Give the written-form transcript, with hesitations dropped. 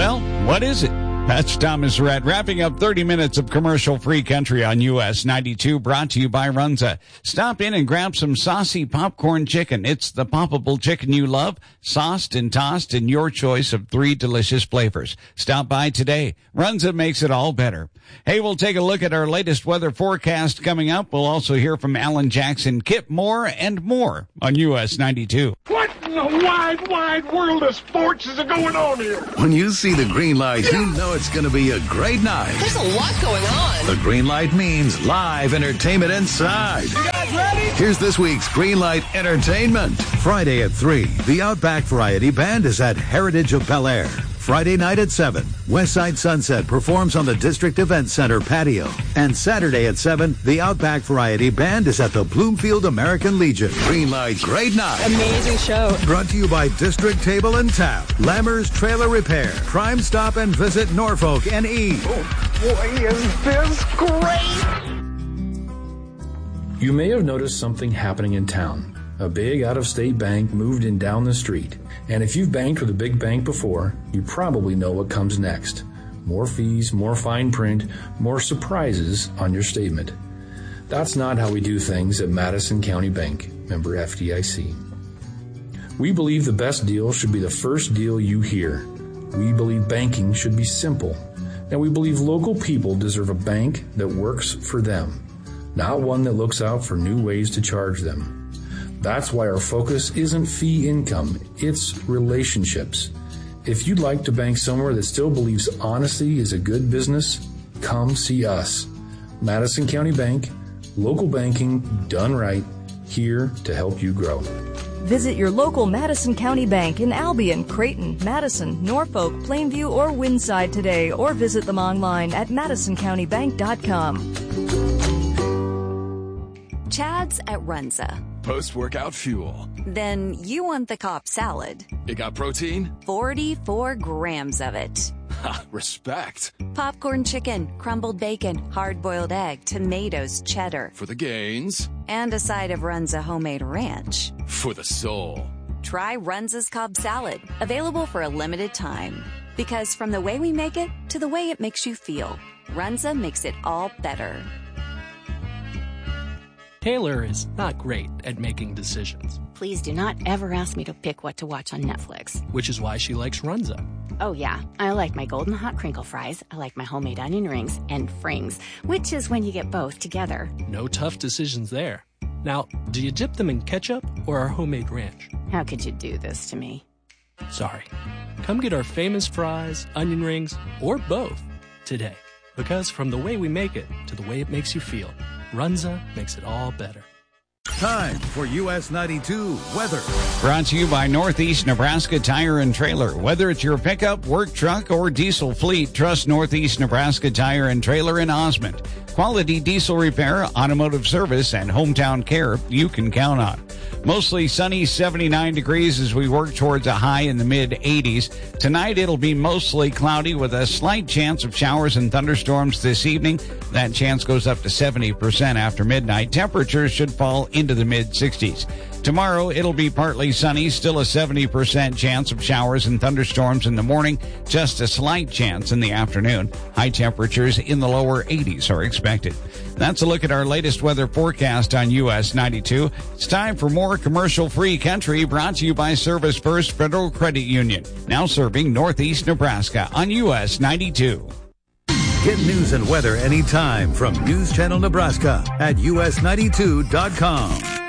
Well, what is it? That's Thomas Rhett wrapping up 30 minutes of commercial-free country on US 92, brought to you by Runza. Stop in and grab some saucy popcorn chicken. It's the poppable chicken you love, sauced and tossed in your choice of 3 delicious flavors. Stop by today. Runza makes it all better. Hey, we'll take a look at our latest weather forecast coming up. We'll also hear from Alan Jackson, Kip Moore, and more on US 92. What in the wide, wide world of sports is going on here? When you see the green light, you know it's going to be a great night. There's a lot going on. The green light means live entertainment inside. You guys ready? Here's this week's Green Light Entertainment. Friday at 3, the Outback Variety Band is at Heritage of Bel Air. Friday night at 7, Westside Sunset performs on the District Event Center patio. And Saturday at 7, the Outback Variety Band is at the Bloomfield American Legion. Green Light, great night. Amazing show. Brought to you by District Table and Tap, Lammers Trailer Repair, Crime Stop and Visit Norfolk NE. Oh, boy, is this great! You may have noticed something happening in town. A big out-of-state bank moved in down the street. And if you've banked with a big bank before, you probably know what comes next. More fees, more fine print, more surprises on your statement. That's not how we do things at Madison County Bank, member FDIC. We believe the best deal should be the first deal you hear. We believe banking should be simple. And we believe local people deserve a bank that works for them, not one that looks out for new ways to charge them. That's why our focus isn't fee income, it's relationships. If you'd like to bank somewhere that still believes honesty is a good business, come see us. Madison County Bank, local banking done right, here to help you grow. Visit your local Madison County Bank in Albion, Creighton, Madison, Norfolk, Plainview, or Windside today, or visit them online at madisoncountybank.com. Chad's at Runza. Post-workout fuel. Then you want the Cobb salad. It got protein? 44 grams of it. Ha, respect. Popcorn chicken, crumbled bacon, hard-boiled egg, tomatoes, cheddar. For the gains. And a side of Runza homemade ranch. For the soul. Try Runza's Cobb salad, available for a limited time. Because from the way we make it to the way it makes you feel, Runza makes it all better. Taylor is not great at making decisions. Please do not ever ask me to pick what to watch on Netflix. Which is why she likes Runza. Oh yeah, I like my golden hot crinkle fries, I like my homemade onion rings, and frings, which is when you get both together. No tough decisions there. Now, do you dip them in ketchup or our homemade ranch? How could you do this to me? Sorry. Come get our famous fries, onion rings, or both today. Because from the way we make it to the way it makes you feel, Runza makes it all better. Time for US 92 weather. Brought to you by Northeast Nebraska Tire and Trailer. Whether it's your pickup, work truck, or diesel fleet, trust Northeast Nebraska Tire and Trailer in Osmond. Quality diesel repair, automotive service, and hometown care you can count on. Mostly sunny, 79 degrees as we work towards a high in the mid-80s. Tonight it'll be mostly cloudy with a slight chance of showers and thunderstorms this evening. That chance goes up to 70% after midnight. Temperatures should fall into the mid-60s. Tomorrow, it'll be partly sunny, still a 70% chance of showers and thunderstorms in the morning, just a slight chance in the afternoon. High temperatures in the lower 80s are expected. That's a look at our latest weather forecast on US 92. It's time for more commercial-free country, brought to you by Service First Federal Credit Union, now serving Northeast Nebraska on US 92. Get news and weather anytime from News Channel Nebraska at us92.com.